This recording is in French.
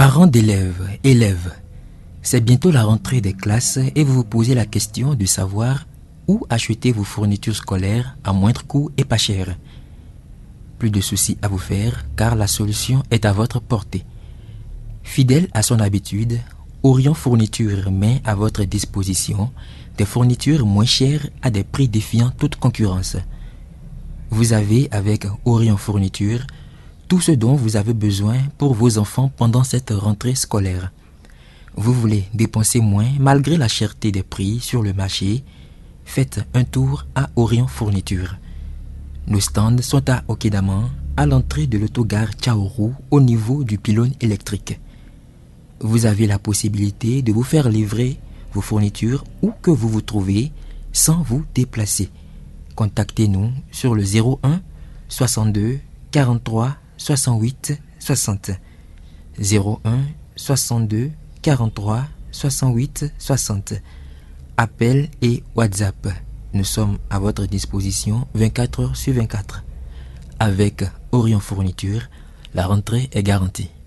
Parents d'élèves, élèves, c'est bientôt la rentrée des classes et vous vous posez la question de savoir où acheter vos fournitures scolaires à moindre coût et pas cher. Plus de soucis à vous faire car la solution est à votre portée. Fidèle à son habitude, Orion Fourniture met à votre disposition des fournitures moins chères à des prix défiant toute concurrence. Vous avez avec Orion Fourniture tout ce dont vous avez besoin pour vos enfants pendant cette rentrée scolaire. Vous voulez dépenser moins malgré la cherté des prix sur le marché? Faites un tour à Orion Fourniture. Nos stands sont à Okédaman, à l'entrée de l'autogare Tchaourou, au niveau du pylône électrique. Vous avez la possibilité de vous faire livrer vos fournitures où que vous vous trouvez sans vous déplacer. Contactez-nous sur le 01 62 43 68 60. 01 62 43 68 60. Appel et WhatsApp. Nous sommes à votre disposition 24 heures sur 24. Avec Orion Fourniture, la rentrée est garantie.